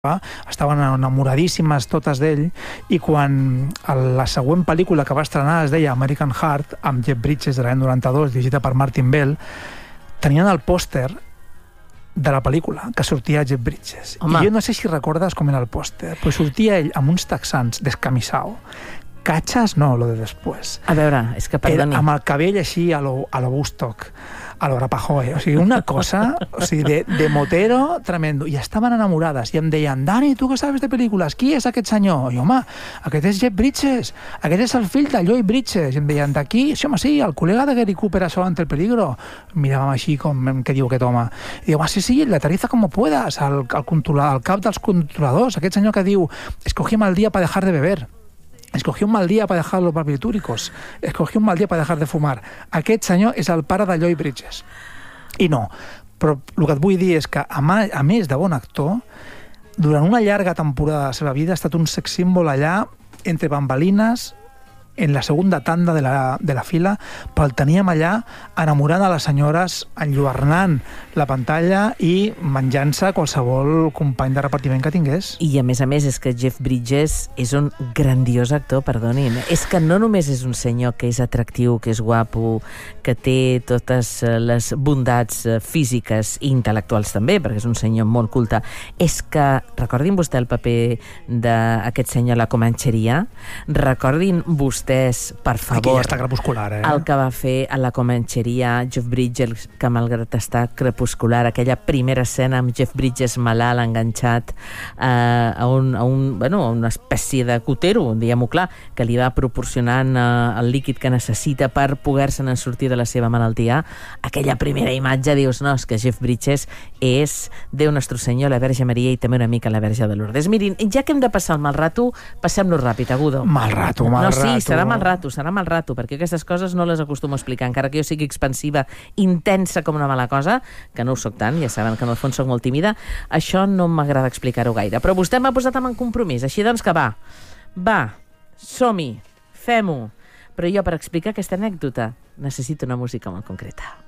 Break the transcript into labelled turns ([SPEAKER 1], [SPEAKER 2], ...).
[SPEAKER 1] estaven enamoradíssimes totes d'ell, i quan la següent pel·lícula que va estrenar es deia American Heart, amb Jeff Bridges, de l'any 92, dirigida per Martin Bell, tenien el pòster de la pel·lícula que sortia Jeff Bridges.
[SPEAKER 2] Home.
[SPEAKER 1] I jo no sé si recordes com era el pòster, però sortia ell amb uns texans descamisao. Cachas, no, lo de després.
[SPEAKER 2] A veure, és que perdoni.
[SPEAKER 1] Amb el cabell així a lo Woodstock, a lo Rapajoe, o sigui, una cosa, o sigui, de motero tremendo. I estaven enamorades, i em deien, Dani, tu que sabes de pel·lícules, qui és aquest senyor? I home, aquest és Jeff Bridges, aquest és el fill de Lloyd Bridges. I em deien, d'aquí? Sí, home, sí, el col·lega de Gary Cooper a Solo ante el peligro. Miràvem així com, què diu aquest home? I diu, sí, la aterriza como puedas, el cap dels controladors, aquest senyor que diu, escogí mal día para dejar de beber. Escogí un mal dia per dejar los barbitúricos. Escogí un mal dia per dejar de fumar. Aquest senyor és el pare de Lloyd Bridges. I no, però el que et vull dir és que, a més de bon actor, durant una llarga temporada de la seva vida ha estat un sex símbol allà, entre bambalines, en la segunda tanda de la fila, però el teníem allà enamorant a les senyores, enlluernant la pantalla i menjant-se qualsevol company de repartiment que tingués.
[SPEAKER 2] I a més, és que Jeff Bridges és un grandiós actor, perdonin. És que no només és un senyor que és atractiu, que és guapo, que té totes les bondats físiques i intel·lectuals també, perquè és un senyor molt culte. És que, recordin vostè el paper d'aquest senyor a la Comancheria? Recordin vostès, per favor,
[SPEAKER 1] aquí ja està crepuscular,
[SPEAKER 2] el que va fer a la Comancheria Jeff Bridges, que malgrat estar crepuscular, aquella primera escena amb Jeff Bridges malalt, enganxat a una espècie de cotero, diguem-ho clar, que li va proporcionant el líquid que necessita per poder-se'n sortir de la seva malaltia. Aquella primera imatge, dius, no, és que Jeff Bridges és Déu Nostre Senyor, la Verge Maria i també una mica la Verge de Lourdes. Mirin, ja que hem de passar el mal rato, passem-lo ràpid, Agudo.
[SPEAKER 1] Mal rato.
[SPEAKER 2] Sí, serà mal rato, perquè aquestes coses no les acostumo a explicar, encara que jo sigui expansiva, intensa com una mala cosa, que no ho soc tant, ja saben que en el fons soc molt tímida, això no m'agrada explicar-ho gaire. Però vostè m'ha posat en compromís, així doncs que va, som-hi, fem-ho. Però jo, per explicar aquesta anècdota, necessito una música molt concreta.